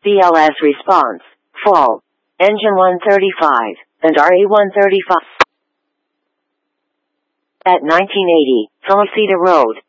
BLS response, full. Engine 135, and RE-135. At 1980, Felicita Road,